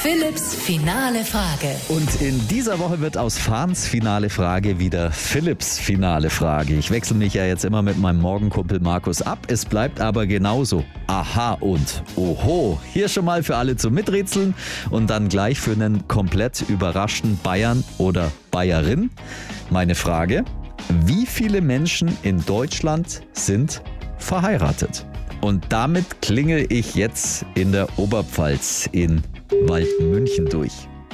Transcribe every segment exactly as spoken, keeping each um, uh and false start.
Philipps finale Frage. Und in dieser Woche wird aus Fahns finale Frage wieder Philipps finale Frage. Ich wechsle mich ja jetzt immer mit meinem Morgenkumpel Markus ab. Es bleibt aber genauso. Aha und Oho. Hier schon mal für alle zum Miträtseln und dann gleich für einen komplett überraschten Bayern oder Bayerin. Meine Frage: Wie viele Menschen in Deutschland sind verheiratet? Und damit klingel ich jetzt in der Oberpfalz in Waldmünchen durch.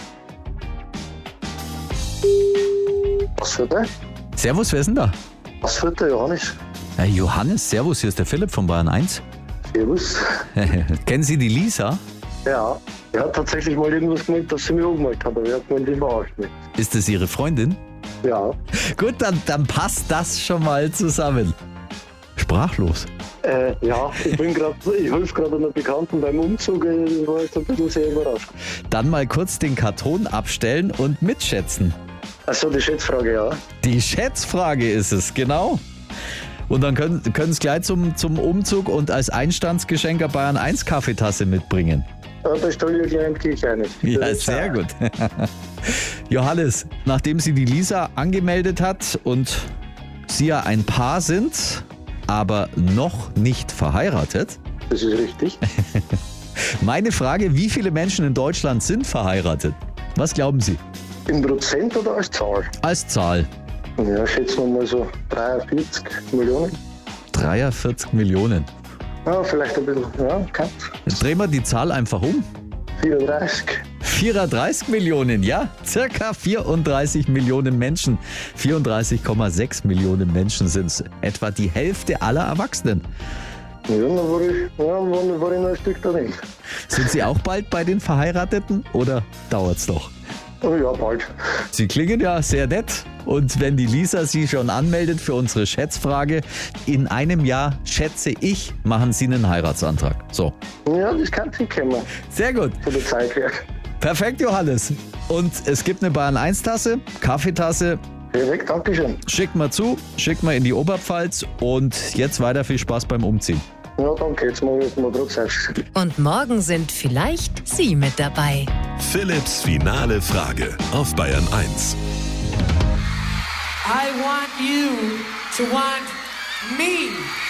Was für der? Servus, wer ist denn da? Was für der Johannes? Ja, Johannes, servus, hier ist der Philipp von Bayern eins. Servus. Kennen Sie die Lisa? Ja, er hat tatsächlich mal irgendwas gemeint, dass sie mich angemeldet hat, aber er hat gemeint, ich verarscht mich. Ist das Ihre Freundin? Ja. Gut, dann, dann passt das schon mal zusammen. Sprachlos. Äh, ja, ich bin gerade, ich helfe gerade einer Bekannten beim Umzug, ich war jetzt ein bisschen sehr überrascht. Dann mal kurz den Karton abstellen und mitschätzen. Achso, die Schätzfrage, ja. Die Schätzfrage ist es, genau. Und dann können Sie es gleich zum, zum Umzug und als Einstandsgeschenk eine Bayern eins Kaffeetasse mitbringen. Ja, da stelle ich gleich in die Kirche ein. Ja, sehr gut. Johannes, nachdem Sie die Lisa angemeldet hat und Sie ja ein Paar sind, aber noch nicht verheiratet. Das ist richtig. Meine Frage: Wie viele Menschen in Deutschland sind verheiratet? Was glauben Sie? In Prozent oder als Zahl? Als Zahl. Ja, schätzen wir mal so dreiundvierzig Millionen. dreiundvierzig Millionen. Ja, vielleicht ein bisschen, ja, kann's. Jetzt drehen wir die Zahl einfach um. vierunddreißig. vierunddreißig Millionen, ja. Circa vierunddreißig Millionen Menschen. vierunddreißig Komma sechs Millionen Menschen sind es. Etwa die Hälfte aller Erwachsenen. Ja, dann war ich, ja, war, war ich noch ein Stück darin. Sind Sie auch bald bei den Verheirateten oder dauert's noch? Oh ja, bald. Sie klingen ja sehr nett. Und wenn die Lisa Sie schon anmeldet für unsere Schätzfrage, in einem Jahr, schätze ich, machen Sie einen Heiratsantrag. So. Ja, das kann hinkommen. Sehr gut. Von der Zeit her. Perfekt, Johannes. Und es gibt eine Bayern eins Tasse, Kaffeetasse. Perfekt, danke schön. Schickt mal zu, schickt mal in die Oberpfalz und jetzt weiter viel Spaß beim Umziehen. Ja, danke. Jetzt mache ich jetzt mal Druck selbst. Und morgen sind vielleicht Sie mit dabei. Philipps finale Frage auf Bayern eins. I want you to want me.